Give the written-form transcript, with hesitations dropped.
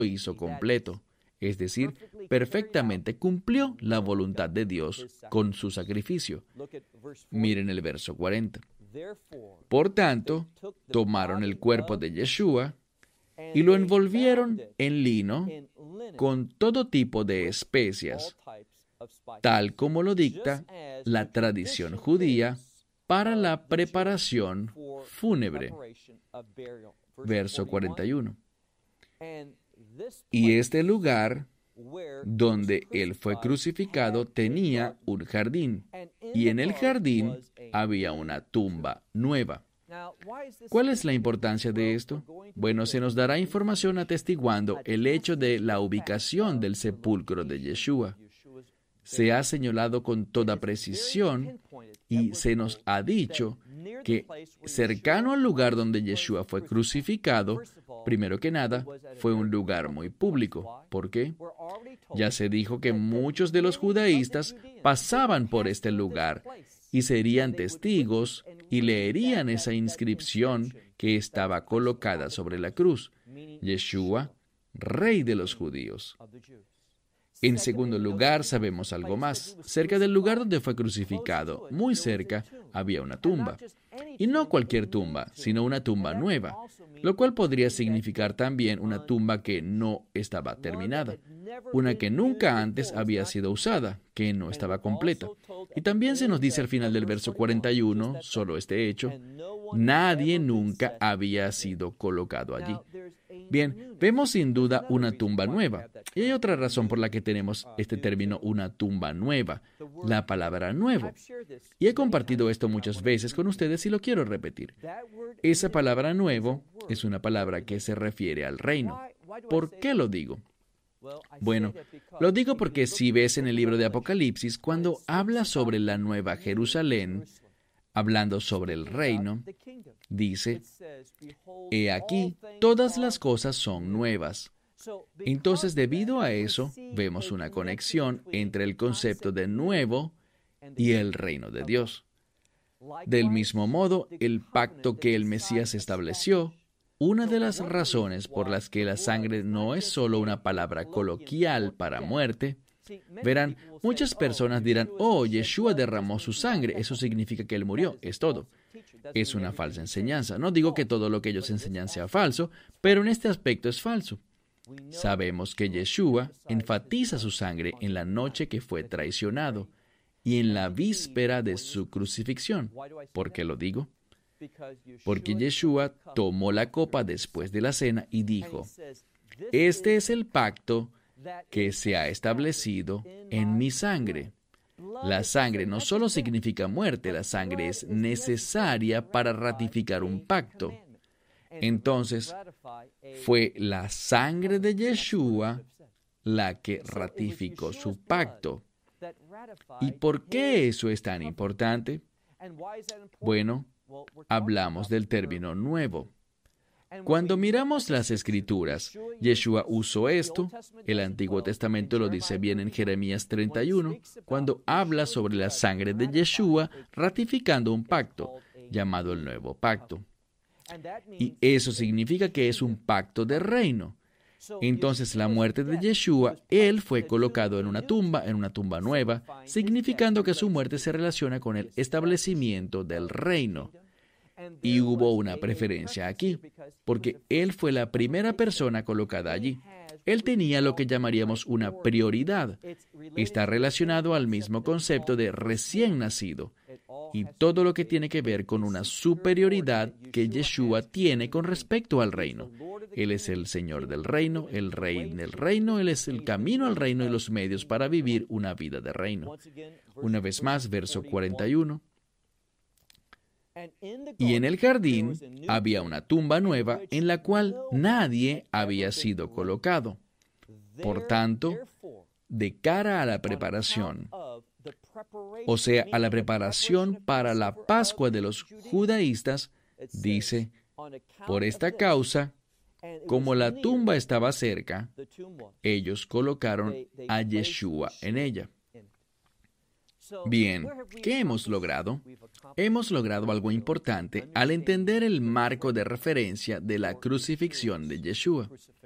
lo hizo completo, es decir, perfectamente cumplió la voluntad de Dios con su sacrificio. Miren el verso 40. Por tanto, tomaron el cuerpo de Yeshua y lo envolvieron en lino con todo tipo de especias, tal como lo dicta la tradición judía para la preparación fúnebre. Verso 41. Y este lugar donde él fue crucificado tenía un jardín, y en el jardín había una tumba nueva. ¿Cuál es la importancia de esto? Bueno, se nos dará información atestiguando el hecho de la ubicación del sepulcro de Yeshua. Se ha señalado con toda precisión y se nos ha dicho que cercano al lugar donde Yeshua fue crucificado, primero que nada, fue un lugar muy público. ¿Por qué? Ya se dijo que muchos de los judaístas pasaban por este lugar y serían testigos y leerían esa inscripción que estaba colocada sobre la cruz: Yeshua, Rey de los judíos. En segundo lugar, sabemos algo más. Cerca del lugar donde fue crucificado, muy cerca, había una tumba. Y no cualquier tumba, sino una tumba nueva, lo cual podría significar también una tumba que no estaba terminada, una que nunca antes había sido usada, que no estaba completa. Y también se nos dice al final del verso 41, solo este hecho: nadie nunca había sido colocado allí. Bien, vemos sin duda una tumba nueva. Y hay otra razón por la que tenemos este término, una tumba nueva, la palabra nuevo. Y he compartido esto muchas veces con ustedes y lo quiero repetir. Esa palabra nuevo es una palabra que se refiere al reino. ¿Por qué lo digo? Bueno, lo digo porque si ves en el libro de Apocalipsis, cuando habla sobre la nueva Jerusalén, hablando sobre el reino, dice: he aquí, todas las cosas son nuevas. Entonces, debido a eso, vemos una conexión entre el concepto de nuevo y el reino de Dios. Del mismo modo, el pacto que el Mesías estableció, una de las razones por las que la sangre no es solo una palabra coloquial para muerte. Verán, muchas personas dirán: oh, Yeshua derramó su sangre, eso significa que él murió, es todo. Es una falsa enseñanza. No digo que todo lo que ellos enseñan sea falso, pero en este aspecto es falso. Sabemos que Yeshua enfatiza su sangre en la noche que fue traicionado y en la víspera de su crucifixión. ¿Por qué lo digo? Porque Yeshua tomó la copa después de la cena y dijo: este es el pacto que se ha establecido en mi sangre. La sangre no solo significa muerte, la sangre es necesaria para ratificar un pacto. Entonces, fue la sangre de Yeshua la que ratificó su pacto. ¿Y por qué eso es tan importante? Bueno, hablamos del término nuevo. Cuando miramos las Escrituras, Yeshua usó esto. El Antiguo Testamento lo dice bien en Jeremías 31, cuando habla sobre la sangre de Yeshua ratificando un pacto, llamado el Nuevo Pacto. Y eso significa que es un pacto de reino. Entonces, la muerte de Yeshua, él fue colocado en una tumba nueva, significando que su muerte se relaciona con el establecimiento del reino. Y hubo una preferencia aquí, porque él fue la primera persona colocada allí. Él tenía lo que llamaríamos una prioridad. Está relacionado al mismo concepto de recién nacido y todo lo que tiene que ver con una superioridad que Yeshua tiene con respecto al reino. Él es el Señor del reino, el Rey del reino, Él es el camino al reino y los medios para vivir una vida de reino. Una vez más, verso 41. Y en el jardín había una tumba nueva en la cual nadie había sido colocado. Por tanto, de cara a la preparación, o sea, a la preparación para la Pascua de los judaístas, dice: por esta causa, como la tumba estaba cerca, ellos colocaron a Yeshua en ella. Bien, ¿qué hemos logrado? Hemos logrado algo importante al entender el marco de referencia de la crucifixión de Yeshua.